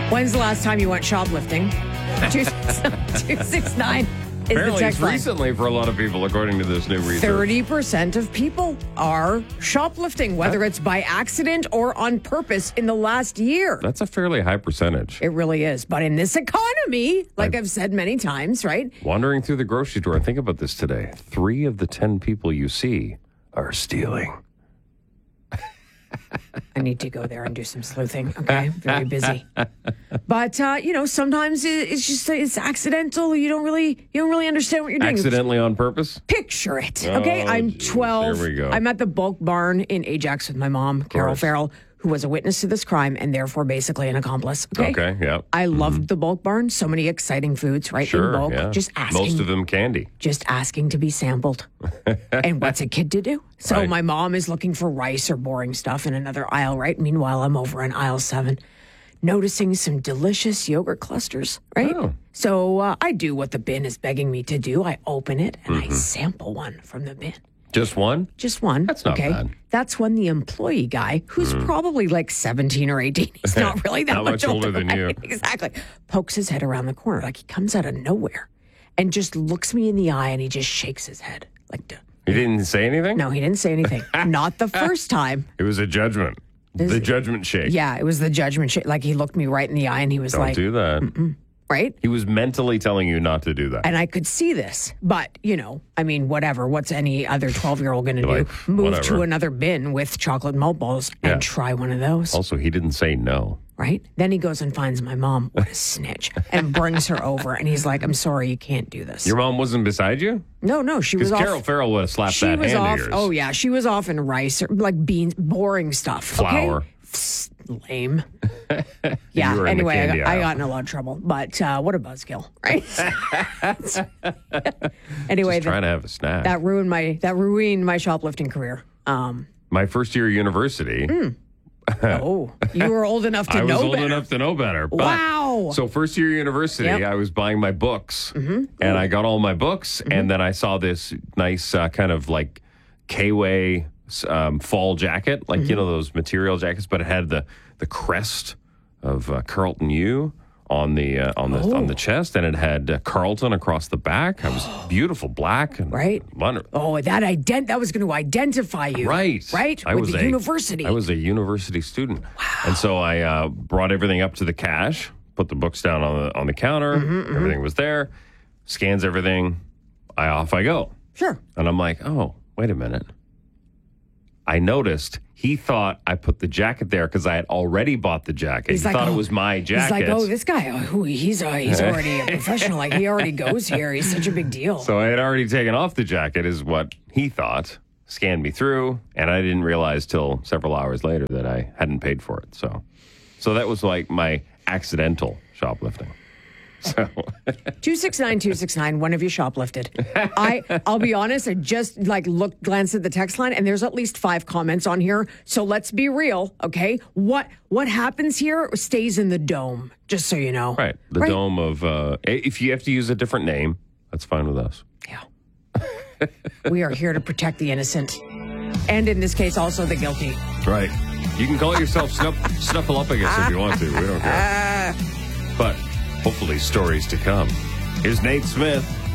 When's the last time you went shoplifting? 269 is Apparently, the text it's line. recently for a lot of people, according to this new research. 30% of people are shoplifting, whether it's by accident or on purpose in the last year. That's a fairly high percentage. It really is. But in this economy, like I've said many times, right? Wandering through the grocery store, think about this today. 3 of the 10 people you see are stealing. I need to go there and do some sleuthing. Okay, very busy. But sometimes it's accidental. You don't really understand what you're doing. Accidentally on purpose? Picture it. Okay, Oh, I'm geez. 12. There we go. I'm at the bulk barn in Ajax with my mom, Carol course. Farrell, who was a witness to this crime and therefore basically an accomplice. Okay, yeah. I loved the bulk barn. So many exciting foods, right? Sure, in bulk. yeah. Just asking. Most of them candy. Just asking to be sampled. And what's a kid to do? So Right. my mom is looking for rice or boring stuff in another aisle, right? Meanwhile, I'm over in aisle 7, noticing some delicious yogurt clusters, right? Oh. So I do what the bin is begging me to do. I open it and I sample one from the bin. Just one? Just one. That's not okay? bad. That's when the employee guy, who's probably like 17 or 18, he's not really that Not much older than you. right? Exactly. Pokes his head around the corner. Like he comes out of nowhere and just looks me in the eye and he just shakes his head. Like, He didn't say anything? no, he didn't say anything. Not the first time. It was a judgment. The judgment shake. Yeah, it was the judgment shake. Like he looked me right in the eye and he was Don't like, do that. right? He was mentally telling you not to do that. And I could see this, but whatever. What's any other 12-year-old going to do? Like, Move whatever. to another bin with chocolate malt balls and Yeah. try one of those, Also, he didn't say no. right? Then he goes and finds my mom, what a snitch, and brings her over. And he's like, "I'm sorry, you can't do this." Your mom wasn't beside you? No, she Because was Carol off. Farrell would have slapped She that was hand off. of yours. Oh yeah, she was off in rice or like beans, boring stuff. Flour. Okay? Lame. Yeah. You were in the Anyway, candy I aisle. got in a lot of trouble. But what a buzzkill, right? Anyway, Trying to have a snack. that ruined my shoplifting career. My first year of university, Oh, you were old enough to I was know old better. enough to know better. But- Wow. So first year of university, Yep. I was buying my books, and I got all my books, and then I saw this nice kind of like K-Way fall jacket, like those material jackets, but it had the crest of Carlton U on the chest, and it had Carlton across the back. I was beautiful black and Right. wonderful. Oh, that was going to identify you. Right. Right? I With was the university. I was a university student. Wow. And so I brought everything up to the cash, put the books down on the counter. Everything was there. Scans everything. Off I go. Sure. And I'm like, oh, wait a minute. I noticed he thought I put the jacket there because I had already bought the jacket. He thought it was my jacket. He's like, oh, this guy, he's already a professional. Like, he already goes here. He's such a big deal. So I had already taken off the jacket, is what he thought. Scanned me through, and I didn't realize till several hours later that I hadn't paid for it. So that was like my accidental shoplifting. So 269-269, when have you shoplifted? I'll be honest, I just glanced at the text line and there's at least 5 comments on here. So let's be real, okay? What happens here stays in the dome, just so you know. right, the dome of if you have to use a different name, that's fine with us. Yeah. We are here to protect the innocent. And in this case, also the guilty. Right. You can call yourself Snuffleupagus if you want to. We don't care. But hopefully stories to come. Here's Nate Smith.